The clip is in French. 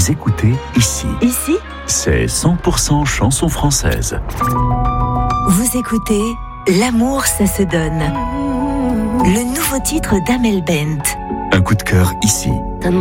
Vous écoutez Ici. Ici, C'est 100% chanson française. vous écoutez L'amour, ça se donne. Le nouveau titre d'Amel Bent. Un coup de cœur ici.